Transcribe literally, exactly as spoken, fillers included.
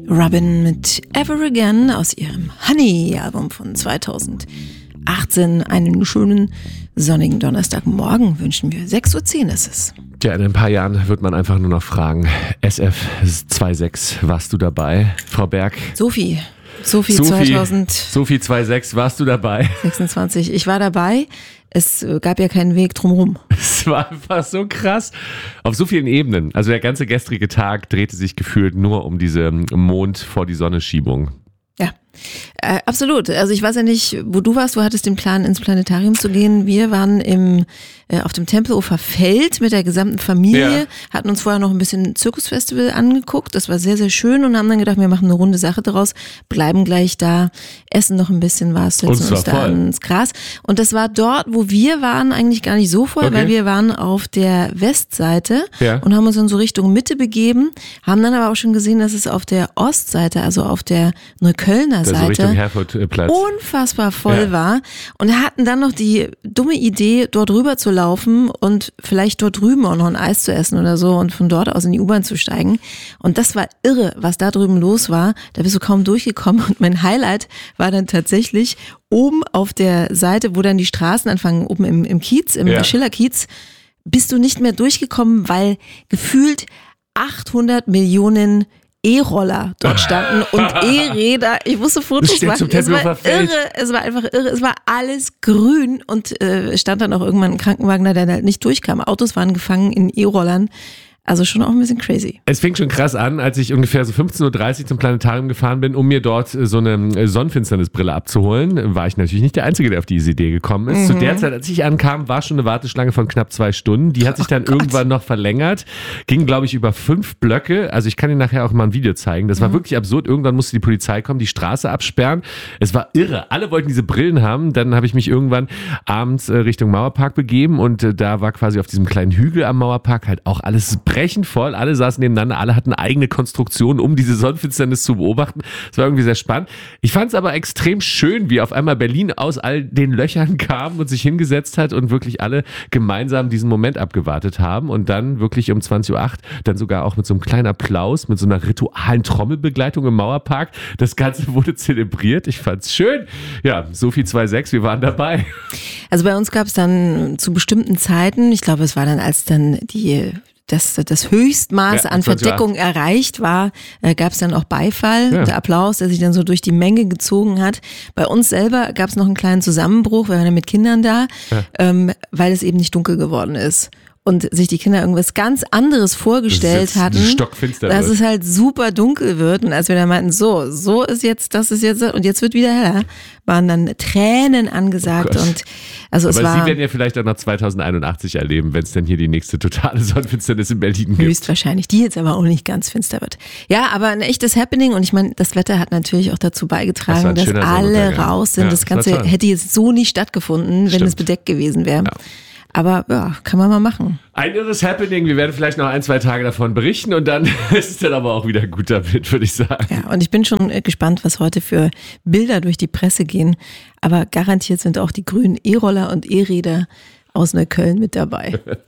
Robin mit Ever Again aus ihrem Honey-Album von zweitausendachtzehn. Einen schönen sonnigen Donnerstagmorgen wünschen wir. sechs Uhr zehn ist es. Ja, in ein paar Jahren wird man einfach nur noch fragen, S F sechsundzwanzig, warst du dabei? Frau Berg? Sophie. Sophie, Sophie zweitausend. Sophie sechsundzwanzig, warst du dabei? sechsundzwanzig. Ich war dabei. Es gab ja keinen Weg drumherum. Es war einfach so krass. Auf so vielen Ebenen. Also der ganze gestrige Tag drehte sich gefühlt nur um diese Mond vor die Sonne Schiebung. Ja, äh, absolut. Also ich weiß ja nicht, wo du warst. Du hattest den Plan, ins Planetarium zu gehen. Wir waren im äh, auf dem Tempelhofer Feld mit der gesamten Familie, ja. Hatten uns vorher noch ein bisschen Zirkusfestival angeguckt. Das war sehr, sehr schön und haben dann gedacht, wir machen eine runde Sache daraus, bleiben gleich da, essen noch ein bisschen was, setzen uns da ans Gras. Und das war dort, wo wir waren, eigentlich gar nicht so voll, okay. Weil wir waren auf der Westseite, ja. Und haben uns dann so Richtung Mitte begeben, haben dann aber auch schon gesehen, dass es auf der Ostseite, also auf der Neuköllner Seite, so Richtung Herfordplatz, unfassbar voll ja. war und hatten dann noch die dumme Idee, dort rüber zu laufen und vielleicht dort drüben auch noch ein Eis zu essen oder so und von dort aus in die U-Bahn zu steigen. Und das war irre, was da drüben los war. Da bist du kaum durchgekommen und mein Highlight war dann tatsächlich oben auf der Seite, wo dann die Straßen anfangen, oben im, im Kiez, im ja. Schillerkiez, bist du nicht mehr durchgekommen, weil gefühlt achthundert Millionen E-Roller dort standen und E-Räder. Ich musste Fotos machen. Es war irre. Es war einfach irre. Es war alles grün und äh, stand dann auch irgendwann ein Krankenwagen da, der halt nicht durchkam. Autos waren gefangen in E-Rollern. Also schon auch ein bisschen crazy. Es fing schon krass an, als ich ungefähr so fünfzehn Uhr dreißig zum Planetarium gefahren bin, um mir dort so eine Sonnenfinsternisbrille abzuholen. War ich natürlich nicht der Einzige, der auf diese Idee gekommen ist. Mhm. Zu der Zeit, als ich ankam, war schon eine Warteschlange von knapp zwei Stunden. Die hat sich dann oh irgendwann noch verlängert. Ging, glaube ich, über fünf Blöcke. Also ich kann Ihnen nachher auch mal ein Video zeigen. Das war mhm. wirklich absurd. Irgendwann musste die Polizei kommen, die Straße absperren. Es war irre. Alle wollten diese Brillen haben. Dann habe ich mich irgendwann abends Richtung Mauerpark begeben und da war quasi auf diesem kleinen Hügel am Mauerpark halt auch alles brechend voll, alle saßen nebeneinander, alle hatten eigene Konstruktionen, um diese Sonnenfinsternis zu beobachten. Das war irgendwie sehr spannend. Ich fand es aber extrem schön, wie auf einmal Berlin aus all den Löchern kam und sich hingesetzt hat und wirklich alle gemeinsam diesen Moment abgewartet haben und dann wirklich um zwanzig Uhr acht dann sogar auch mit so einem kleinen Applaus, mit so einer ritualen Trommelbegleitung im Mauerpark. Das Ganze wurde zelebriert. Ich fand's schön. Ja, Sophie sechsundzwanzig, wir waren dabei. Also bei uns gab es dann zu bestimmten Zeiten, ich glaube, es war dann, als dann die dass das Höchstmaß ja, an Verdeckung erreicht war, äh, gab es dann auch Beifall, ja. Der Applaus, der sich dann so durch die Menge gezogen hat. Bei uns selber gab es noch einen kleinen Zusammenbruch, wir waren ja mit Kindern da, ja. ähm, weil es eben nicht dunkel geworden ist. Und sich die Kinder irgendwas ganz anderes vorgestellt das hatten, stockfinster dass wird. Es halt super dunkel wird. Und als wir dann meinten, so, so ist jetzt, das ist jetzt, und jetzt wird wieder heller, waren dann Tränen angesagt. Oh und also es Aber war, Sie werden ja vielleicht auch noch zweitausendeinundachtzig erleben, wenn es dann hier die nächste totale Sonnenfinsternis in Berlin gibt. Höchstwahrscheinlich, die jetzt aber auch nicht ganz finster wird. Ja, aber ein echtes Happening und ich meine, das Wetter hat natürlich auch dazu beigetragen, das dass alle raus sind. Ja, das, das Ganze hätte jetzt so nicht stattgefunden, wenn Stimmt. es bedeckt gewesen wäre. Ja. Aber ja, kann man mal machen. Ein irres Happening. Wir werden vielleicht noch ein, zwei Tage davon berichten und dann ist es dann aber auch wieder gut damit, würde ich sagen. Ja, und ich bin schon gespannt, was heute für Bilder durch die Presse gehen. Aber garantiert sind auch die grünen E-Roller und E-Räder aus Neukölln mit dabei.